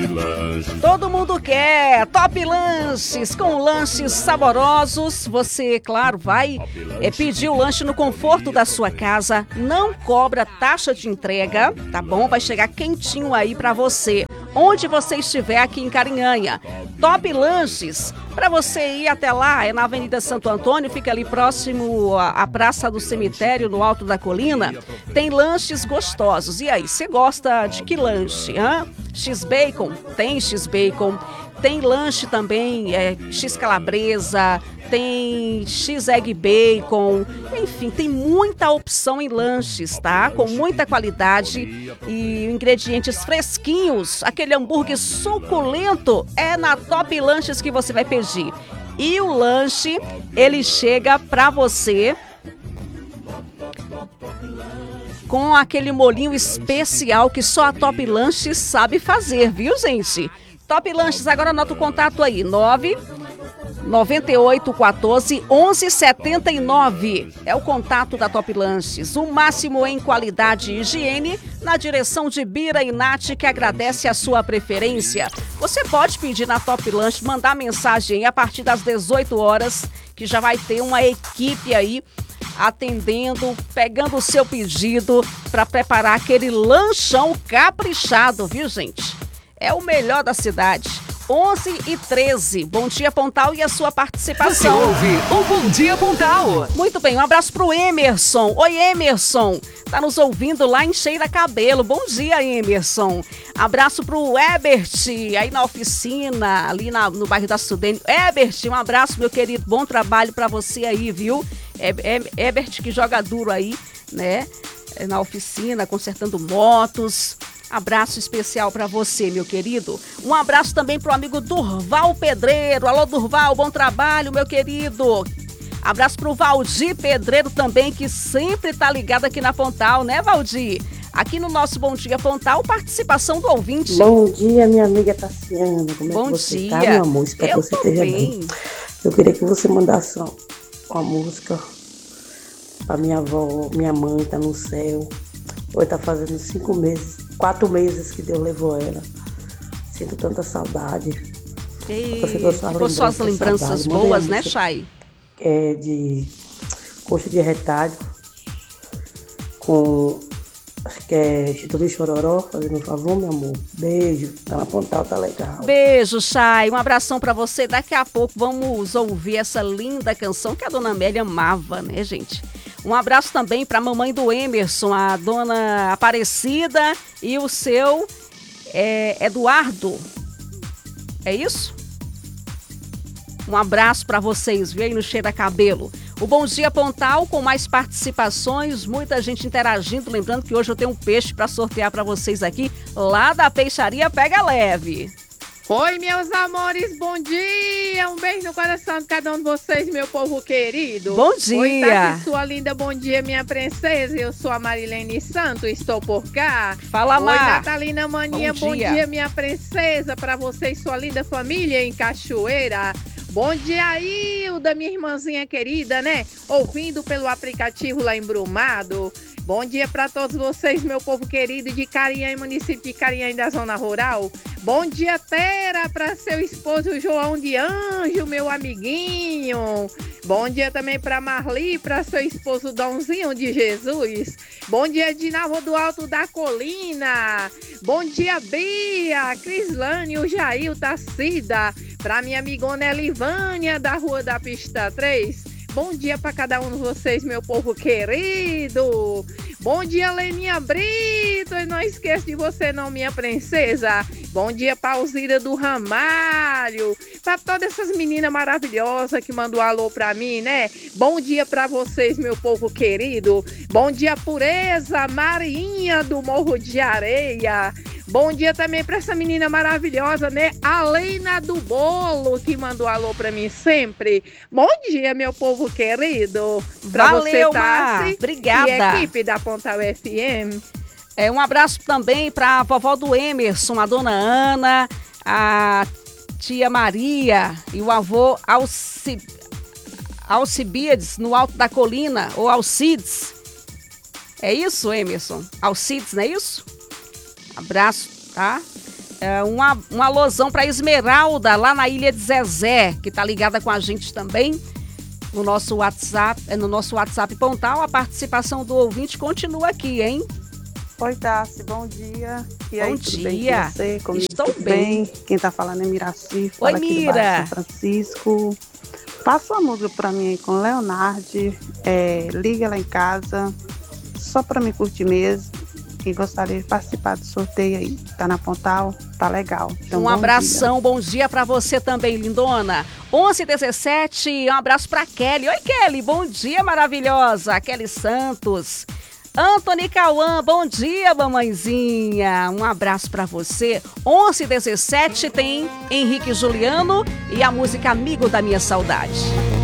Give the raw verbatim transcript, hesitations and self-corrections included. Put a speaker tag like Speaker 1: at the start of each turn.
Speaker 1: Todo mundo quer Top Lanches, com lanches saborosos. Você, claro, vai é, pedir o lanche no conforto da sua casa. Não cobra taxa de entrega, tá bom? Vai chegar quentinho aí pra você, onde você estiver aqui em Carinhanha. Top Lanches, para você ir até lá, é na Avenida Santo Antônio, fica ali próximo à, à Praça do Cemitério, no alto da colina. Tem lanches gostosos. E aí, você gosta de que lanche? Hã? X-Bacon? Tem X-Bacon. Tem lanche também, é, X-Calabresa, tem X-Egg Bacon, enfim, tem muita opção em lanches, tá? Com muita qualidade e ingredientes fresquinhos. Aquele hambúrguer suculento é na Top Lanches que você vai pedir. E o lanche, ele chega pra você com aquele molhinho especial que só a Top Lanches sabe fazer, viu, gente? Top Lanches, agora anota o contato aí, nove nove oito um quatro um um sete nove. É o contato da Top Lanches. O máximo em qualidade e higiene, na direção de Bira e Nath, que agradece a sua preferência. Você pode pedir na Top Lanches, mandar mensagem a partir das dezoito horas, que já vai ter uma equipe aí atendendo, pegando o seu pedido para preparar aquele lanchão caprichado, viu, gente? É o melhor da cidade. onze e treze. Bom dia, Pontal, e a sua participação.
Speaker 2: Você ouve o Bom Dia Pontal.
Speaker 1: Muito bem, um abraço pro Emerson. Oi, Emerson. Tá nos ouvindo lá em Cheira Cabelo. Bom dia, Emerson. Abraço pro Ebert, aí na oficina, ali na, no bairro da Sudene. Ebert, um abraço, meu querido. Bom trabalho pra você aí, viu? É, é, Ebert que joga duro aí, né? Na oficina, consertando motos. Abraço especial para você, meu querido. Um abraço também pro amigo Durval Pedreiro. Alô, Durval, bom trabalho, meu querido. Abraço pro Valdir Pedreiro também, que sempre tá ligado aqui na Pontal, né, Valdir? Aqui no nosso Bom Dia Pontal, participação do ouvinte.
Speaker 3: Bom dia, minha amiga Tassiana. Como
Speaker 1: bom
Speaker 3: é que você
Speaker 1: dia.
Speaker 3: tá, meu amor? Espero que você esteja bem. bem. Eu queria que você mandasse uma, uma música pra minha avó. Minha mãe tá no céu. Hoje tá fazendo cinco meses, quatro meses que Deus levou ela. Sinto tanta saudade.
Speaker 1: Ei, ficou suas lembranças boas, né, Chay?
Speaker 3: É de coxa de retalho com, acho que é Chituri Chororó, fazendo um favor, meu amor. Beijo, tá na Pontal, tá legal.
Speaker 1: Beijo, Chay, um abração pra você. Daqui a pouco vamos ouvir essa linda canção que a dona Amélia amava, né, gente? Um abraço também para a mamãe do Emerson, a dona Aparecida, e o seu é, Eduardo. É isso? Um abraço para vocês, viu, aí no Cheira Cabelo. O Bom Dia Pontal com mais participações, muita gente interagindo. Lembrando que hoje eu tenho um peixe para sortear para vocês aqui, lá da Peixaria Pega Leve.
Speaker 4: Oi, meus amores, bom dia! Um beijo no coração de cada um de vocês, meu povo querido.
Speaker 1: Bom dia!
Speaker 4: Oi, Tati, sua linda, bom dia, minha princesa. Eu sou a Marilene Santos, estou por cá.
Speaker 1: Fala, Mar.
Speaker 4: Oi, Natalina Maninha, bom, bom dia. dia, minha princesa, para você e sua linda família em Cachoeira. Bom dia aí, o da minha irmãzinha querida, né? Ouvindo pelo aplicativo lá em Brumado. Bom dia para todos vocês, meu povo querido de Carinhanha, município de Carinhanha da zona rural. Bom dia, Tera, para seu esposo João de Anjo, meu amiguinho. Bom dia também para Marli, para seu esposo Dãozinho de Jesus. Bom dia, Dinalva do Alto da Colina. Bom dia, Bia, Crislane, o Jair, o Tacida. Para minha amigona Elivânia, da Rua da Pista três. Bom dia para cada um de vocês, meu povo querido. Bom dia, Leninha Brito. E não esqueça de você não, minha princesa. Bom dia, Pauzira do Ramalho. Para todas essas meninas maravilhosas que mandou alô para mim, né? Bom dia para vocês, meu povo querido. Bom dia, Pureza, Marinha do Morro de Areia. Bom dia também para essa menina maravilhosa, né? A Leina do Bolo, que mandou alô para mim sempre. Bom dia, meu povo querido. Para você, Tassi.
Speaker 1: Obrigada.
Speaker 4: E a equipe da Pontal F M.
Speaker 1: É, um abraço também para a vovó do Emerson, a dona Ana, a tia Maria e o avô Alci... Alcibiades, no alto da colina, ou Alcides. É isso, Emerson? Alcides, não é isso? Abraço, tá? É, uma, uma alusão para Esmeralda, lá na Ilha de Zezé, que tá ligada com a gente também no nosso WhatsApp, no nosso WhatsApp Pontal. A participação do ouvinte continua aqui, hein?
Speaker 5: Oi, Tassi, bom dia. E
Speaker 1: bom
Speaker 5: aí,
Speaker 1: dia.
Speaker 5: Tudo bem com você? Comigo,
Speaker 1: Estou
Speaker 5: tudo
Speaker 1: bem.
Speaker 5: bem. Quem tá falando é Miraci.
Speaker 1: Oi, Mira.
Speaker 5: São Francisco. Passa uma música pra mim aí com o Leonardo. É, liga lá em casa. Só pra me curtir mesmo. E gostaria de participar do sorteio aí. Tá na Pontal, tá legal. Então,
Speaker 1: um abração, dia. Bom dia pra você também, lindona. onze e dezessete, um abraço pra Kelly. Oi, Kelly, bom dia, maravilhosa. Kelly Santos. Antony Cauã, bom dia, mamãezinha. Um abraço pra você. onze e dezessete tem Henrique Juliano e a música Amigo da Minha Saudade.